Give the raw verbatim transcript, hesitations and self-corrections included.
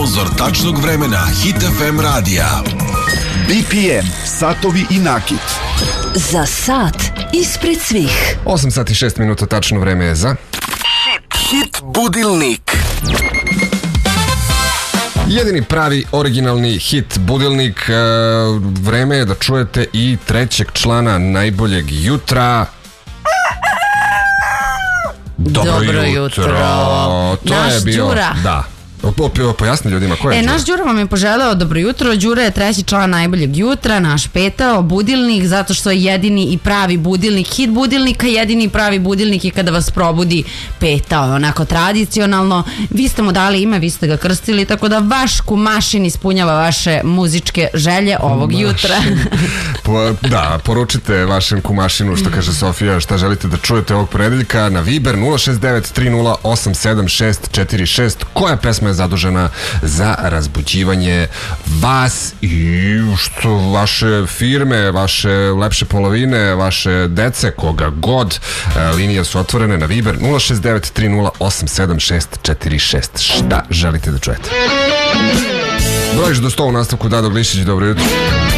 Sponzor tačnog vremena Hit F M radija. B P M, satovi i nakit. Za sat ispred svih. osam sati i šest minuta tačno vreme je za Hit, hit budilnik. jedini pravi originalni hit budilnik. e, Vreme je da čujete i trećeg člana najboljeg jutra. Dobro, Dobro jutro. jutro. To Naš je bio, Đura. da. Pojasni ljudima ko je E, Đura? naš Đura vam je poželeo dobro jutro. Đura je treći član najboljeg jutra, naš petao, budilnik, zato što je jedini i pravi budilnik, hit budilnika, jedini i pravi budilnik je kada vas probudi petao, je onako tradicionalno. Vi ste mu dali ime, vi ste ga krstili, tako da vaš kumašin ispunjava vaše muzičke želje ovog jutra. Po, da, poručite vašem kumašinu, što kaže Sofija, šta želite da čujete ovog ponedeljka na Viber nula šest devet tri nula osam sedam šest četiri šest. Koja pesma je zadužena za razbuđivanje vas i što vaše firme, vaše lepše polovine, vaše dece, koga god. Linije su otvorene na Viber nula šest devet tri nula osam sedam šest četiri šest. Šta želite da čujete? Brojiš do sto u nastavku. Dado Glišić, dobro jutro.